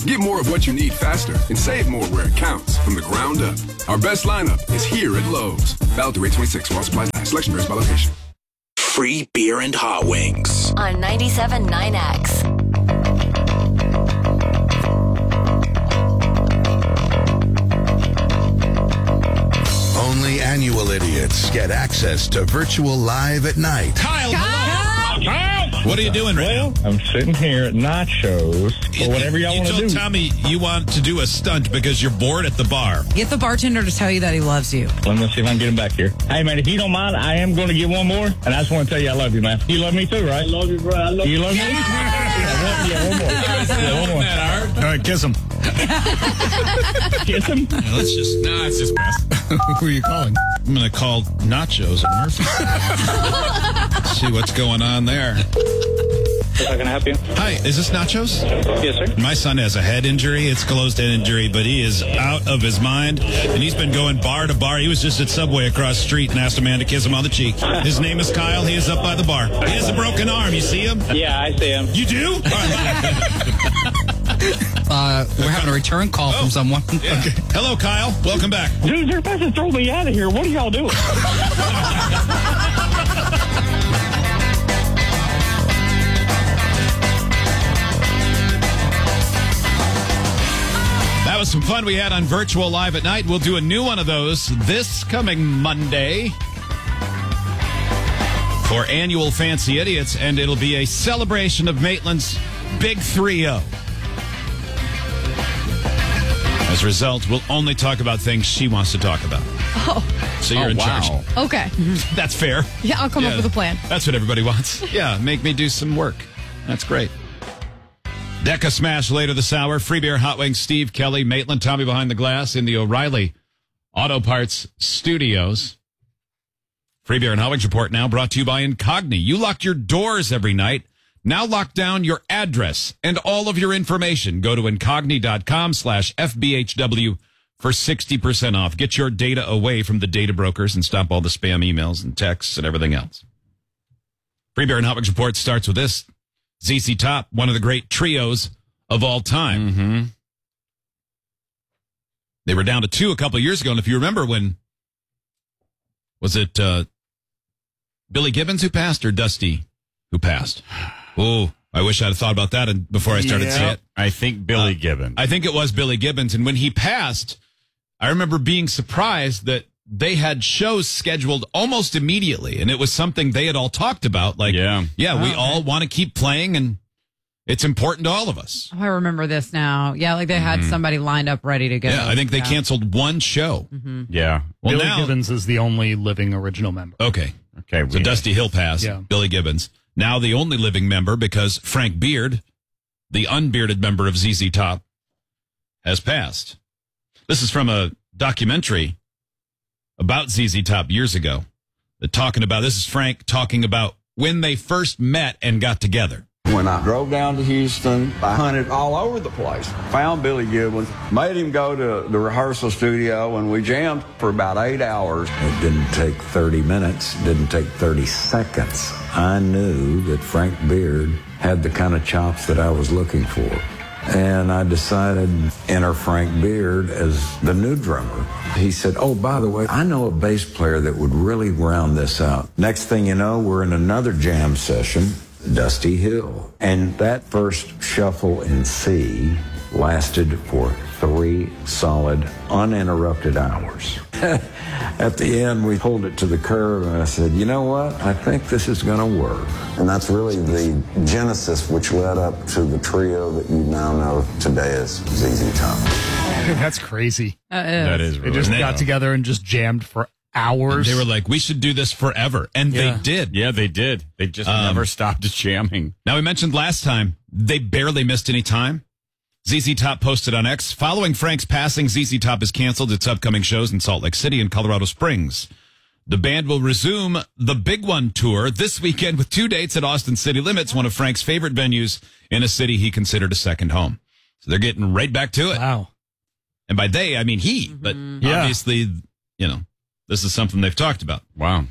Get more of what you need faster and save more where it counts from the ground up. Our best lineup is here at Lowe's. Valid through 8/26 while supplies last. Selection varies by location. Free beer and hot wings. On 97.9X. Only annual idiots get access to Virtual Live at Night. Kyle! What are you doing right now? I'm sitting here at nachos or whatever y'all want to do. You told Tommy you want to do a stunt because you're bored at the bar. Get the bartender to tell you that he loves you. Let me see if I can get him back here. Hey, man, if you don't mind, I am going to get one more. And I just want to tell you I love you, man. You love me too, right? I love you, bro. I love you. You love me? Yeah, one more. Yeah, one more. All right, kiss him. Kiss him? Yeah, it's just best. Who are you calling? I'm going to call Nachos at Murphy. See what's going on there. If I can help you. Hi, is this Nachos? Yes, sir. My son has a head injury. It's closed head injury, but he is out of his mind, and he's been going bar to bar. He was just at Subway across the street and asked a man to kiss him on the cheek. His name is Kyle. He is up by the bar. He has a broken arm. You see him? Yeah, I see him. You do? We're having a return call from someone. Yeah. Okay. Hello, Kyle. Welcome back. Dude, they're about to throw me out of here. What are y'all doing? That was some fun we had on Virtual Live at Night. We'll do a new one of those this coming Monday for annual Fancy Idiots, and it'll be a celebration of Maitland's Big 3-0. As a result, we'll only talk about things she wants to talk about. Oh. So you're in charge. Okay. That's fair. Yeah, I'll come up with a plan. That's what everybody wants. Yeah, make me do some work. That's great. Deca Smash later this hour. Free beer, hot wings, Steve, Kelly, Maitland, Tommy behind the glass in the O'Reilly Auto Parts Studios. Free beer and hot wings report now brought to you by Incogni. You lock your doors every night. Now lock down your address and all of your information. Go to incogni.com/FBHW for 60% off. Get your data away from the data brokers and stop all the spam emails and texts and everything else. Free beer and hot wings report starts with this. ZZ Top, one of the great trios of all time. Mm-hmm. They were down to 2 a couple of years ago, and if you remember when, was it Billy Gibbons who passed or Dusty who passed? Oh, I wish I'd have thought about that before I started seeing it. I think Billy Gibbons. I think it was Billy Gibbons, and when he passed, I remember being surprised that they had shows scheduled almost immediately, and it was something they had all talked about. Like, we all want to keep playing, and it's important to all of us. Oh, I remember this now. Yeah, like they had somebody lined up ready to go. Yeah, I think they canceled one show. Mm-hmm. Yeah. Well, Billy Gibbons is the only living original member. Okay. So Dusty Hill passed. Yeah. Billy Gibbons. Now the only living member, because Frank Beard, the unbearded member of ZZ Top, has passed. This is from a documentary about ZZ Top years ago. This is Frank talking about when they first met and got together. When I drove down to Houston, I hunted all over the place. Found Billy Gibbons, made him go to the rehearsal studio, and we jammed for about 8 hours. It didn't take 30 minutes, didn't take 30 seconds. I knew that Frank Beard had the kind of chops that I was looking for. And I decided to enter Frank Beard as the new drummer. He said, oh, by the way, I know a bass player that would really round this out. Next thing you know, we're in another jam session, Dusty Hill. And that first shuffle in C lasted for 3 solid, uninterrupted hours. At the end, we pulled it to the curve, and I said, you know what? I think this is going to work. And that's really the genesis which led up to the trio that you now know today as ZZ Top. That's crazy. That is really They just got together and just jammed for hours. And they were like, we should do this forever. And they did. Yeah, they did. They just never stopped jamming. Now, we mentioned last time, they barely missed any time. ZZ Top posted on X, following Frank's passing, ZZ Top has canceled its upcoming shows in Salt Lake City and Colorado Springs. The band will resume the Big One tour this weekend with 2 dates at Austin City Limits, one of Frank's favorite venues in a city he considered a second home. So they're getting right back to it. Wow. And by they, I mean he. But obviously, this is something they've talked about. Wow.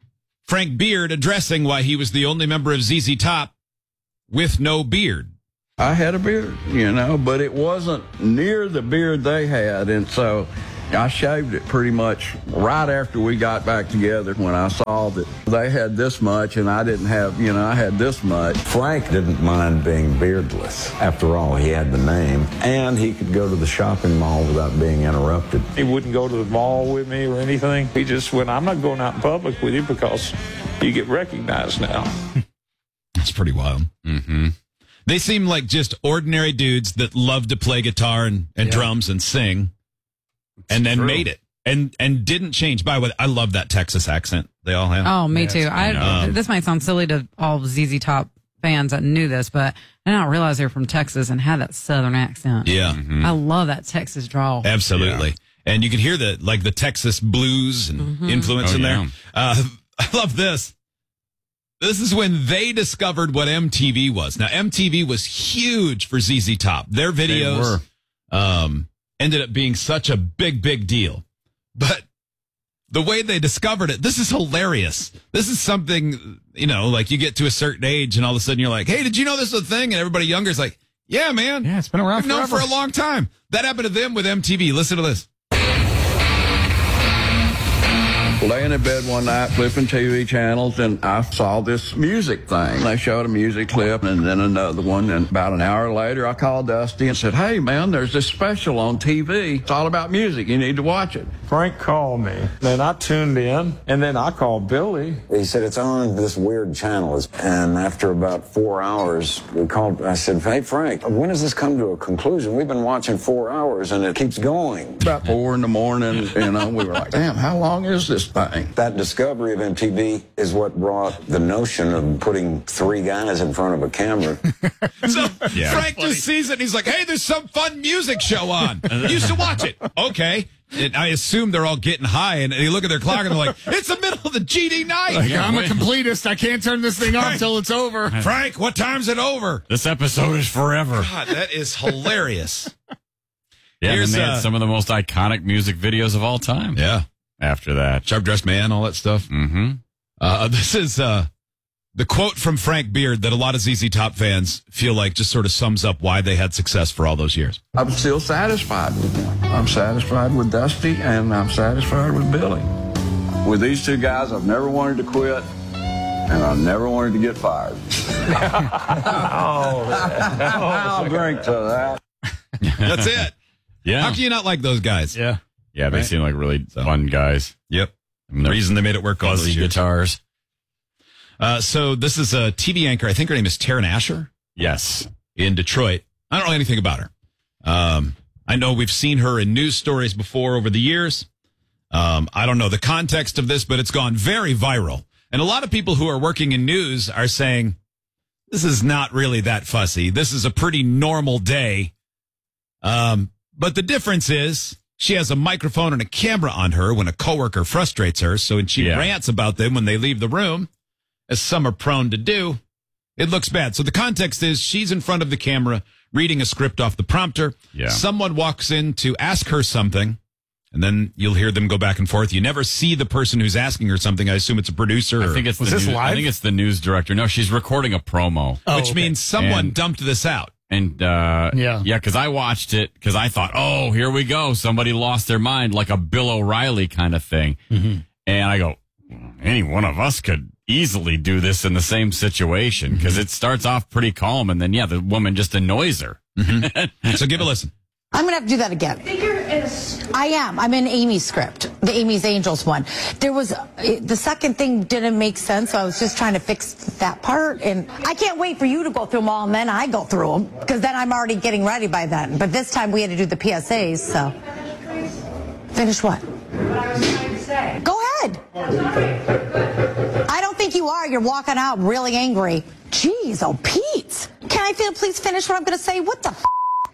Frank Beard addressing why he was the only member of ZZ Top with no beard. I had a beard, but it wasn't near the beard they had. And so I shaved it pretty much right after we got back together when I saw that they had this much and I didn't have, I had this much. Frank didn't mind being beardless. After all, he had the name, and he could go to the shopping mall without being interrupted. He wouldn't go to the mall with me or anything. He just went, I'm not going out in public with you because you get recognized now. That's pretty wild. Mm-hmm. They seem like just ordinary dudes that love to play guitar and drums and sing. And then made it and didn't change. By the way, I love that Texas accent they all have. Oh, me too. This might sound silly to all ZZ Top fans that knew this, but I didn't realize they were from Texas and had that Southern accent. Yeah. I love that Texas drawl. Absolutely. Yeah. And you can hear the Texas blues and influence in there. I love this. This is when they discovered what MTV was. Now, MTV was huge for ZZ Top. Their videos ended up being such a big deal. But the way they discovered it, this is hilarious. This is something, like you get to a certain age and all of a sudden you're like, hey, did you know this was a thing? And everybody younger is like, yeah, man. Yeah, it's been around forever. I've known for a long time. That happened to them with MTV. Listen to this. Laying in bed one night, flipping TV channels, and I saw this music thing. They showed a music clip and then another one, and about an hour later, I called Dusty and said, hey, man, there's this special on TV. It's all about music. You need to watch it. Frank called me. Then I tuned in, and then I called Billy. He said, it's on this weird channel. And after about 4 hours, we called. I said, hey, Frank, when does this come to a conclusion? We've been watching 4 hours, and it keeps going. About 4 in the morning, we were like, damn, how long is this thing? That discovery of MTV is what brought the notion of putting 3 guys in front of a camera. So Frank just sees it and he's like, hey, there's some fun music show on. You should watch it. Okay. And I assume they're all getting high and they look at their clock and they're like, it's the middle of the GD night. Like, I'm a completist. I can't turn this thing off until it's over. Frank, what time's it over? This episode is forever. God, that is hilarious. Yeah, and they had some of the most iconic music videos of all time. Yeah. After that. Sharp Dressed Man, all that stuff. Mm-hmm. This is the quote from Frank Beard that a lot of ZZ Top fans feel like just sort of sums up why they had success for all those years. I'm still satisfied with them. I'm satisfied with Dusty, and I'm satisfied with Billy. With these 2 guys, I've never wanted to quit, and I've never wanted to get fired. I'll drink to that. That's it. Yeah. How can you not like those guys? Yeah. Yeah, they seem like really fun guys. Yep. The reason they made it work all those years. Guitars. So this is a TV anchor. I think her name is Taryn Asher. Yes. In Detroit. I don't know anything about her. I know we've seen her in news stories before over the years. I don't know the context of this, but it's gone very viral. And a lot of people who are working in news are saying, this is not really that fussy. This is a pretty normal day. But the difference is she has a microphone and a camera on her when a coworker frustrates her. So when she rants about them when they leave the room, as some are prone to do, it looks bad. So the context is she's in front of the camera reading a script off the prompter. Yeah. Someone walks in to ask her something, and then you'll hear them go back and forth. You never see the person who's asking her something. I assume it's a producer. I think it's I think it's the news director. No, she's recording a promo. Which means someone dumped this out. And, because I watched it because I thought, oh, here we go. Somebody lost their mind, like a Bill O'Reilly kind of thing. Mm-hmm. And I go, any one of us could easily do this in the same situation because it starts off pretty calm. And then, the woman just annoys her. So give a listen. I'm going to have to do that again. I am. I'm in Amy's script, the Amy's Angels one. The second thing didn't make sense, so I was just trying to fix that part. And I can't wait for you to go through them all, and then I go through them, because then I'm already getting ready by then. But this time we had to do the PSAs, so. Finish what? What I was trying to say. Go ahead. I don't think you are. You're walking out really angry. Jeez, oh, Pete. Can I please finish what I'm going to say? What the f***?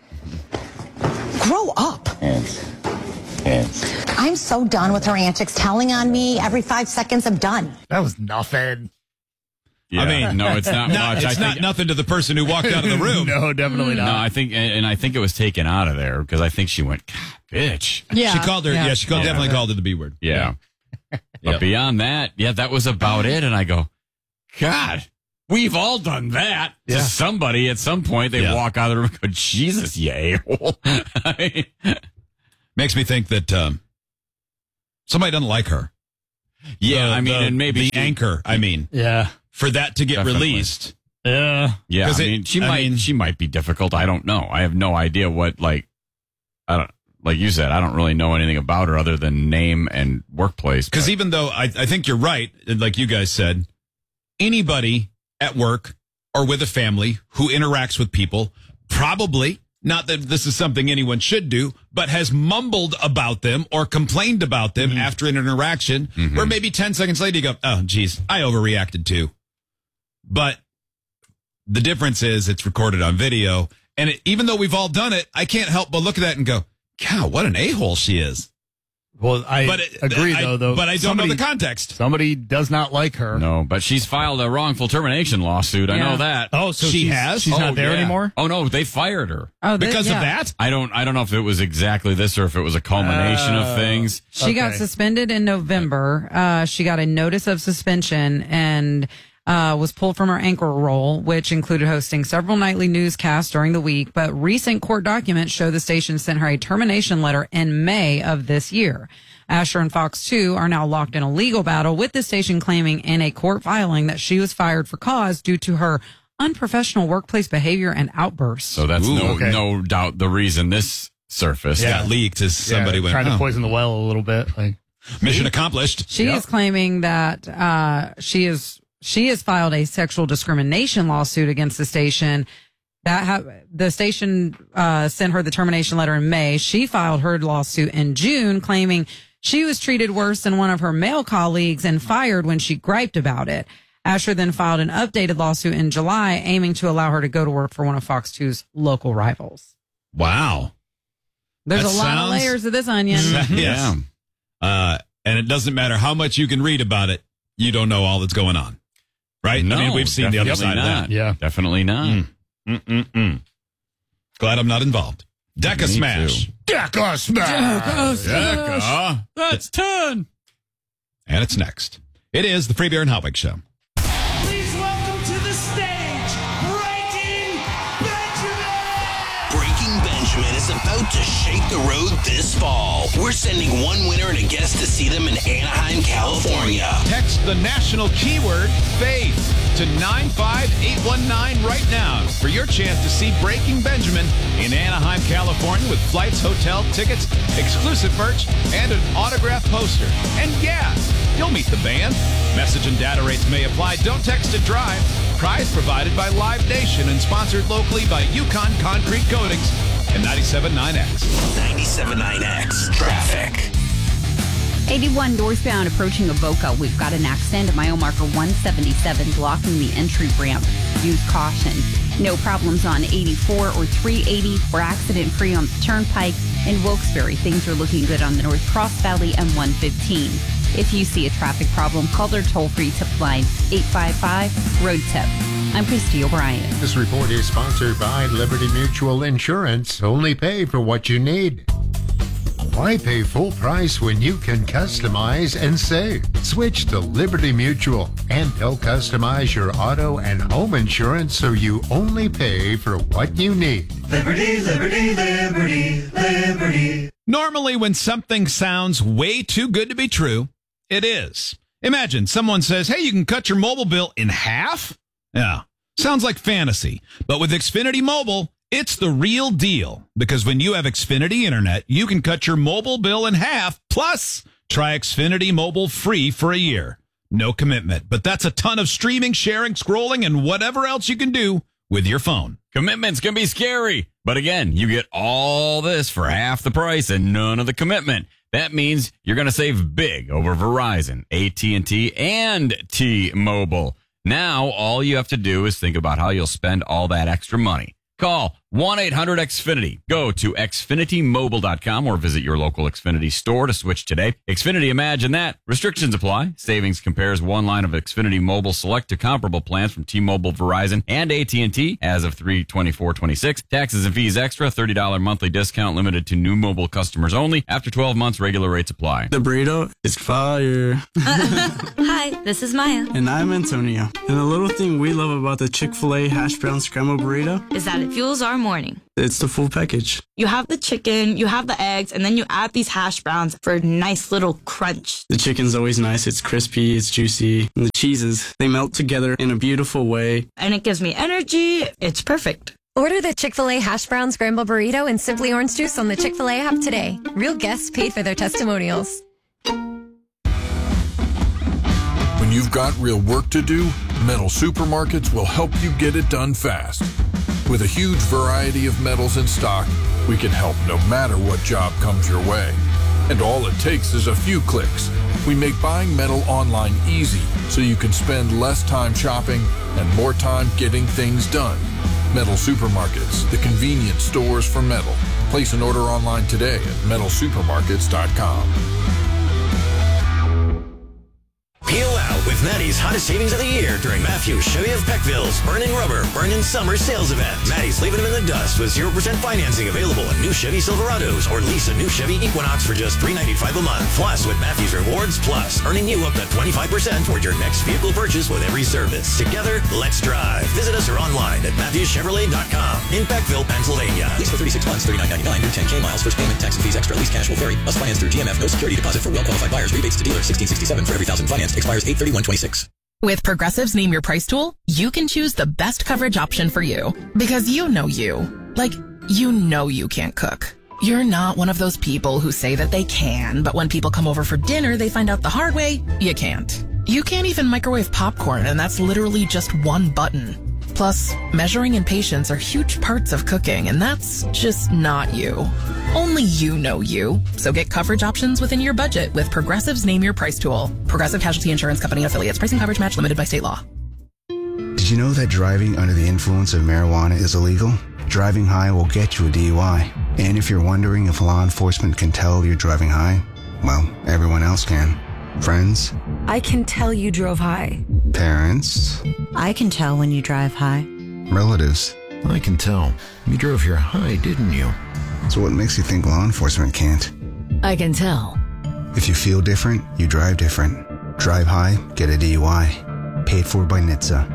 Grow up. Hands. I'm so done with her antics, telling on me every 5 seconds. I'm done. That was nothing. Yeah. I mean, no, it's not much. It's not nothing to the person who walked out of the room. No, definitely not. No, I think it was taken out of there because I think she went, God, bitch. Yeah. She called her. Yeah, she definitely called her the B word. Yeah. But beyond that, that was about it. And I go, God, We've all done that to somebody at some point. They walk out of the room and go, Jesus, you a-hole. Makes me think that somebody doesn't like her. Yeah, and maybe the anchor, for that to get released. Yeah. She might be difficult. I don't know. I have no idea what, like you said, I don't really know anything about her other than name and workplace. Because even though I think you're right, like you guys said, anybody at work or with a family who interacts with people, probably, not that this is something anyone should do, but has mumbled about them or complained about them after an interaction, where maybe 10 seconds later you go, oh, geez, I overreacted too. But the difference is it's recorded on video. And even though we've all done it, I can't help but look at that and go, God, what an a-hole she is. Well, I agree, though. But I don't know the context. Somebody does not like her. No, but she's filed a wrongful termination lawsuit. I know that. Oh, so she has? She's not there anymore? Oh, no, they fired her. Oh, because of that? I don't know if it was exactly this or if it was a culmination of things. She got suspended in November. She got a notice of suspension and was pulled from her anchor role, which included hosting several nightly newscasts during the week. But recent court documents show the station sent her a termination letter in May of this year. Asher and Fox 2 are now locked in a legal battle, with the station claiming in a court filing that she was fired for cause due to her unprofessional workplace behavior and outbursts. So that's no doubt the reason this surfaced. Yeah, leaked as somebody went, trying to poison the well a little bit. Mission accomplished. She is claiming that she has filed a sexual discrimination lawsuit against the station. The station sent her the termination letter in May. She filed her lawsuit in June, claiming she was treated worse than one of her male colleagues and fired when she griped about it. Asher then filed an updated lawsuit in July, aiming to allow her to go to work for one of Fox 2's local rivals. Wow. There's a lot of layers of this onion. Yes. And it doesn't matter how much you can read about it, you don't know all that's going on. Right? No, I mean, we've seen the other side of that. Yeah. Definitely not. Glad I'm not involved. Deca Smash. Deca Smash. Deca. That's 10. And it's next. It is the Free Beer and Hot Wings Show. Please welcome to the stage, Breaking Benjamin! Breaking Benjamin is about to shake the road this fall. We're sending one winner and a guest to see them in Anaheim, California. Text the national keyword faith to 95819 right now for your chance to see Breaking Benjamin in Anaheim, California, with flights, hotel tickets, exclusive merch, and an autographed poster. And yeah, you'll meet the band. Message and data rates may apply. Don't text to drive. Prize provided by Live Nation and sponsored locally by Yukon Concrete Coatings and 97.9X. 97.9X traffic. 81 northbound approaching Avoca. We've got an accident at mile marker 177 blocking the entry ramp. Use caution. No problems on 84 or 380. We're accident free on the Turnpike. In Wilkes-Barre, things are looking good on the North Cross Valley and 115. If you see a traffic problem, call their toll-free tip line 855-ROAD-TIP. I'm Christy O'Brien. This report is sponsored by Liberty Mutual Insurance. Only pay for what you need. Why pay full price when you can customize and save? Switch to Liberty Mutual, and they'll customize your auto and home insurance so you only pay for what you need. Liberty, liberty, liberty, liberty. Normally, when something sounds way too good to be true, it is. Imagine someone says, hey, you can cut your mobile bill in half? Yeah, sounds like fantasy. But with Xfinity Mobile, it's the real deal, because when you have Xfinity Internet, you can cut your mobile bill in half, plus try Xfinity Mobile free for a year. No commitment, but that's a ton of streaming, sharing, scrolling, and whatever else you can do with your phone. Commitments can be scary, but again, you get all this for half the price and none of the commitment. That means you're going to save big over Verizon, AT&T, and T-Mobile. Now, all you have to do is think about how you'll spend all that extra money. Call 1-800-XFINITY. Go to xfinitymobile.com or visit your local Xfinity store to switch today. Xfinity, imagine that. Restrictions apply. Savings compares one line of Xfinity Mobile Select to comparable plans from T-Mobile, Verizon, and AT&T as of 3/24/26. Taxes and fees extra. $30 monthly discount limited to new mobile customers only. After 12 months, regular rates apply. The burrito is fire. Hi, this is Maya. And I'm Antonio. And the little thing we love about the Chick-fil-A hash brown scrambled burrito Is that it fuels our morning. it's the full package. You have the chicken, you have the eggs, and then you add these hash browns for a nice little crunch. The chicken's always nice. It's crispy, it's juicy. And the cheeses, they melt together in a beautiful way. And it gives me energy. It's perfect. Order the Chick-fil-A Hash Brown Scramble Burrito and Simply Orange Juice on the Chick-fil-A app today. Real guests paid for their testimonials. When you've got real work to do, Metal Supermarkets will help you get it done fast. With a huge variety of metals in stock, we can help no matter what job comes your way. And all it takes is a few clicks. We make buying metal online easy so you can spend less time shopping and more time getting things done. Metal Supermarkets, the convenience stores for metal. Place an order online today at metalsupermarkets.com. Peel out with Maddie's hottest savings of the year during Matthews Chevy of Peckville's Burning Rubber, Burning Summer sales event. Maddie's leaving them in the dust with 0% financing available on new Chevy Silverados or lease a new Chevy Equinox for just $395 a month. Plus, with Matthews Rewards Plus, earning you up to 25% toward your next vehicle purchase with every service. Together, let's drive. Visit us or online at MatthewsChevrolet.com in Peckville, Pennsylvania. Lease for 36 months, $39.99, new 10K miles, first payment, tax and fees extra, lease cash will vary. Must finance through GMF, no security deposit for well-qualified buyers. Rebates to dealer, $16.67 for every $1,000 financed. Expires 8/31/26. With Progressive's Name Your Price tool, you can choose the best coverage option for you. Because you know you. Like, you know you can't cook. You're not one of those people who say that they can, but when people come over for dinner, they find out the hard way, you can't. You can't even microwave popcorn, and that's literally just one button. Plus, measuring and patience are huge parts of cooking, and that's just not you. Only you know you. So get coverage options within your budget with Progressive's Name Your Price tool. Progressive Casualty Insurance Company affiliates. Pricing coverage match limited by state law. Did you know that driving under the influence of marijuana is illegal? Driving high will get you a DUI. And if you're wondering if law enforcement can tell you're driving high, well, everyone else can. Friends? I can tell you drove high. Parents? I can tell when you drive high. Relatives? I can tell. You drove here high, didn't you? So what makes you think law enforcement can't? I can tell. If you feel different, you drive different. Drive high, get a DUI. Paid for by NHTSA.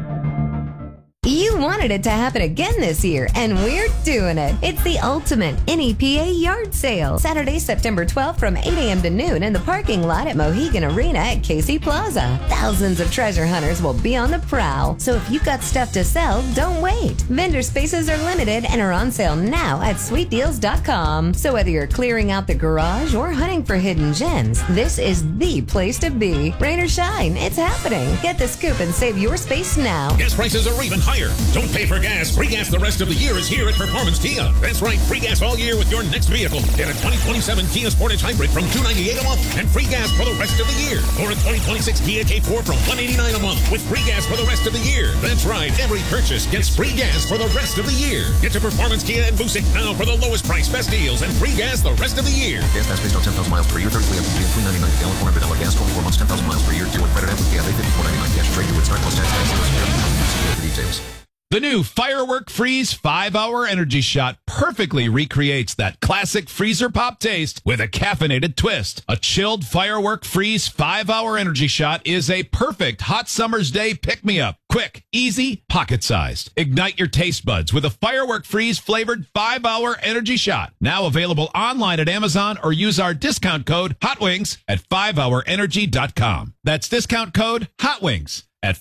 You wanted it to happen again this year, and we're doing it. It's the ultimate NEPA yard sale. Saturday, September 12th from 8 a.m. to noon in the parking lot at Mohegan Arena at Casey Plaza. Thousands of treasure hunters will be on the prowl. So if you've got stuff to sell, don't wait. Vendor spaces are limited and are on sale now at sweetdeals.com. So whether you're clearing out the garage or hunting for hidden gems, this is the place to be. Rain or shine, it's happening. Get the scoop and save your space now. Gas prices are even higher. Don't pay for gas. Free gas the rest of the year is here at Performance Kia. That's right, free gas all year with your next vehicle. Get a 2027 Kia Sportage Hybrid from $298 a month and free gas for the rest of the year. Or a 2026 Kia K4 from $189 a month with free gas for the rest of the year. That's right, every purchase gets free gas for the rest of the year. Get to Performance Kia and Busick now for the lowest price, best deals, and free gas the rest of the year. Gas tax based on 10,000 miles per year, 33 MPG and $3.99 a gallon, $400 gas, 24 months, 10,000 miles per year, deal with credit app with Gas, $54.99 cash trade, do it, start plus tax, details. The new Firework Freeze 5-Hour Energy Shot perfectly recreates that classic freezer pop taste with a caffeinated twist. A chilled Firework Freeze 5-Hour Energy Shot is a perfect hot summer's day pick-me-up. Quick, easy, pocket-sized. Ignite your taste buds with a Firework Freeze flavored 5-Hour Energy Shot. Now available online at Amazon or use our discount code HOTWINGS at 5hourenergy.com. That's discount code HOTWINGS at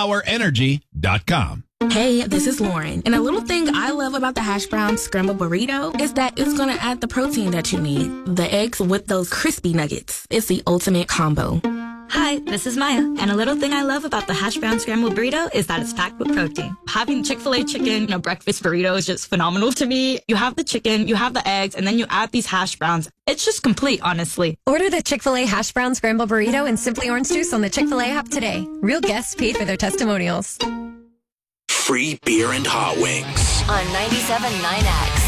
5hourenergy.com. Hey, this is Lauren, and a little thing I love about the hash brown scrambled burrito is that it's going to add the protein that you need. The eggs with those crispy nuggets. It's the ultimate combo. Hi, this is Maya, and a little thing I love about the hash brown scrambled burrito is that it's packed with protein. Having Chick-fil-A chicken in a breakfast burrito is just phenomenal to me. You have the chicken, you have the eggs, and then you add these hash browns. It's just complete, honestly. Order the Chick-fil-A hash brown scrambled burrito and Simply Orange Juice on the Chick-fil-A app today. Real guests paid for their testimonials. free beer and hot wings. On 97.9X.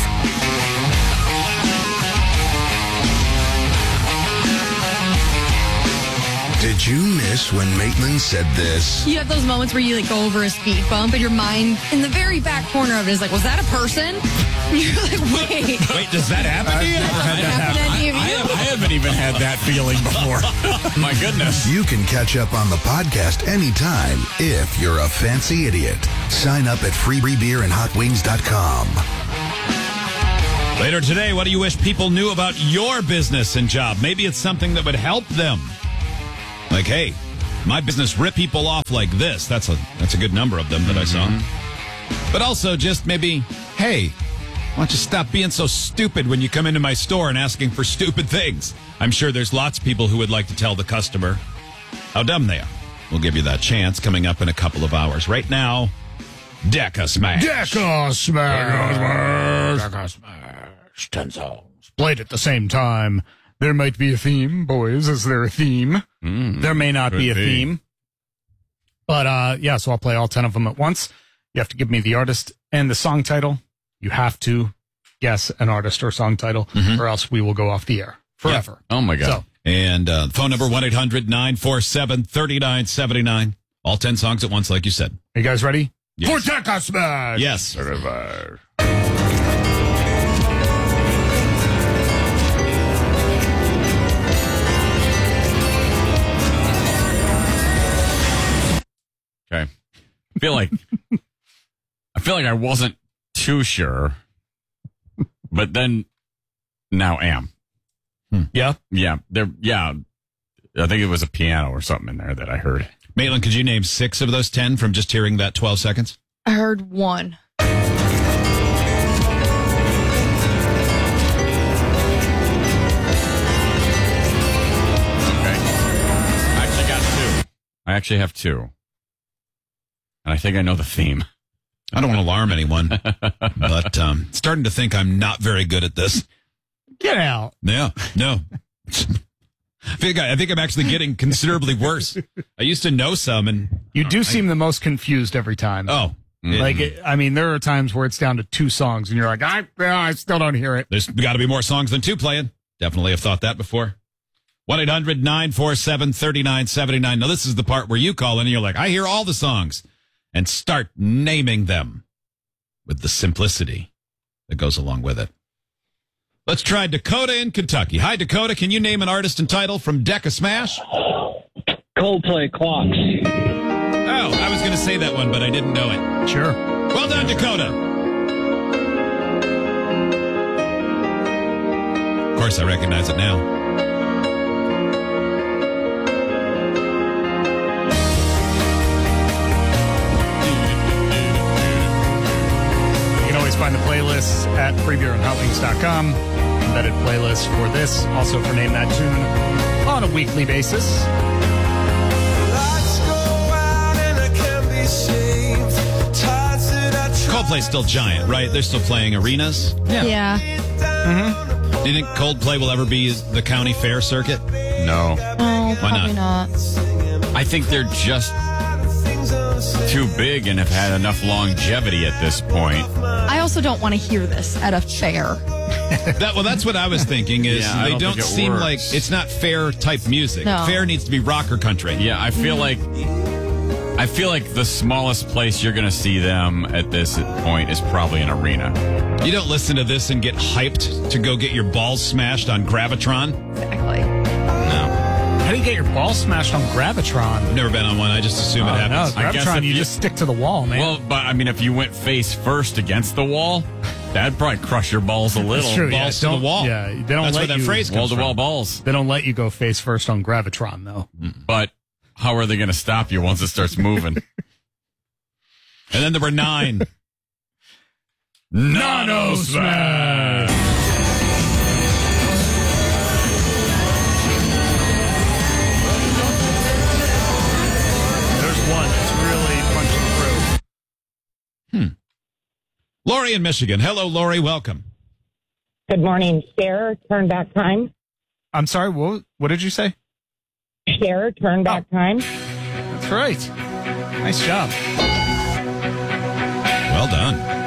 Did you miss when Maitland said this? You have those moments where you like go over a speed bump and your mind in the very back corner of it is like, was that a person? You're like, wait. Wait, does that happen to you? Never had that happen. I haven't even had that feeling before. My goodness. You can catch up on the podcast anytime if you're a fancy idiot. Sign up at freebeerandhotwings.com. Later today, what do you wish people knew about your business and job? Maybe it's something that would help them. Like, hey, my business rip people off like this. That's a good number of them that I saw. But also just maybe, hey, why don't you stop being so stupid when you come into my store and asking for stupid things? I'm sure there's lots of people who would like to tell the customer how dumb they are. We'll give you that chance coming up in a couple of hours. Right now, Deca Smash. Deca Smash. Deca Smash. 10 songs. Played at the same time. There might be a theme, boys. Is there a theme? There may not be a theme. But, yeah, so I'll play all 10 of them at once. You have to give me the artist and the song title. You have to guess an artist or song title, or else we will go off the air forever. Yeah. Oh, my God. So, and phone number 1-800-947-3979. All 10 songs at once, like you said. Are you guys ready? Yes. For Deca Smash! Yes. Okay. I feel like I wasn't too sure, but then now am. Yeah? Yeah. I think it was a piano or something in there that I heard. Maitland, could you name 6 of those 10 from just hearing that 12 seconds? I heard one. Okay. I actually have 2. And I think I know the theme. I don't want to alarm anyone, but starting to think I'm not very good at this. Get out. Yeah, no. I think I'm actually getting considerably worse. I used to know some, and you do seem the most confused every time. Oh, there are times where it's down to 2 songs, and you're like, I still don't hear it. There's got to be more songs than 2 playing. Definitely have thought that before. 1-800-947-3979. Now, this is the part where you call in, and you're like, I hear all the songs, and start naming them with the simplicity that goes along with it. Let's try Dakota in Kentucky. Hi, Dakota. Can you name an artist and title from Deca Smash? Coldplay, Clocks. Oh, I was going to say that one, but I didn't know it. Sure. Well done, Dakota. Of course, I recognize it now. Find the playlists at freebeerandhotwings.com. Embedded playlists for this, also for Name That Tune, on a weekly basis. Coldplay's still giant, right? They're still playing arenas. Yeah. Do you think Coldplay will ever be the county fair circuit? No. Oh, why probably not? I think they're just too big and have had enough longevity at this point. I also don't want to hear this at a fair. That's what I was thinking is they don't seem like it's not fair type music. No. Fair needs to be rock or country. Yeah, I feel like the smallest place you're going to see them at this point is probably an arena. You don't listen to this and get hyped to go get your balls smashed on Gravitron? Exactly. How do you get your balls smashed on Gravitron? I've never been on one. I just assume it happens. No, Gravitron, you just stick to the wall, man. Well, but I mean, if you went face first against the wall, that'd probably crush your balls a little. That's true, balls to the wall. Yeah, they don't That's let where that phrase comes from. Wall-to-wall balls. They don't let you go face first on Gravitron, though. But how are they going to stop you once it starts moving? And then there were 9. Nano Smash! There's one that's really punching through. Lori in Michigan. Hello, Lori. Welcome. Good morning. Share, turn back time. I'm sorry, what did you say? Share, turn back time. That's right. Nice job. Well done.